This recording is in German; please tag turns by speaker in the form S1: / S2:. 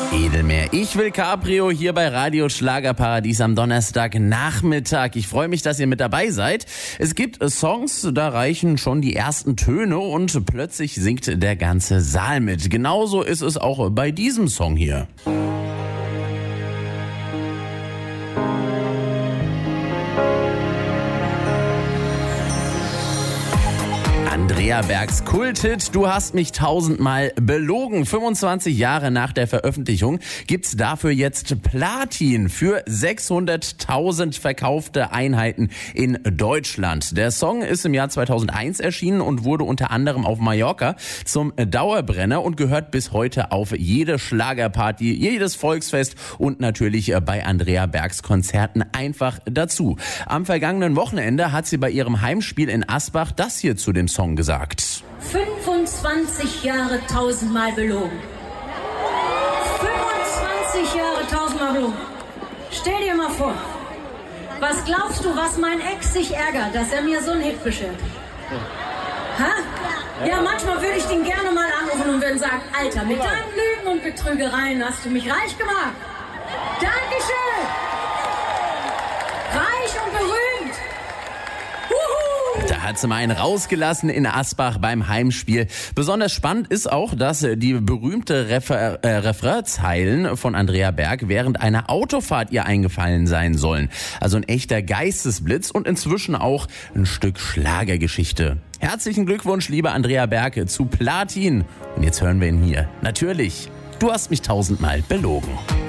S1: Edelmeer. Ich will Cabrio hier bei Radio Schlagerparadies am Donnerstagnachmittag. Ich freue mich, dass ihr mit dabei seid. Es gibt Songs, da reichen schon die ersten Töne und plötzlich singt der ganze Saal mit. Genauso ist es auch bei diesem Song hier. Andrea Bergs Kulthit, du hast mich 1000-mal belogen. 25 Jahre nach der Veröffentlichung gibt's dafür jetzt Platin für 600.000 verkaufte Einheiten in Deutschland. Der Song ist im Jahr 2001 erschienen und wurde unter anderem auf Mallorca zum Dauerbrenner und gehört bis heute auf jede Schlagerparty, jedes Volksfest und natürlich bei Andrea Bergs Konzerten einfach dazu. Am vergangenen Wochenende hat sie bei ihrem Heimspiel in Asbach das hier zu dem Song gesagt.
S2: 25 Jahre 1000-mal belogen. 25 Jahre 1000-mal belogen. Stell dir mal vor, was glaubst du, was mein Ex sich ärgert, dass er mir so einen Hit beschert? Ha? Ja, manchmal würde ich den gerne mal anrufen und würde sagen, Alter, mit deinen Lügen und Betrügereien hast du mich reich gemacht. Dankeschön. Reich und berühmt.
S1: Da hat sie mal einen rausgelassen in Asbach beim Heimspiel. Besonders spannend ist auch, dass die berühmte Refrainzeilen von Andrea Berg während einer Autofahrt ihr eingefallen sein sollen. Also ein echter Geistesblitz und inzwischen auch ein Stück Schlagergeschichte. Herzlichen Glückwunsch, liebe Andrea Berg, zu Platin. Und jetzt hören wir ihn hier. Natürlich, du hast mich 1000-mal belogen.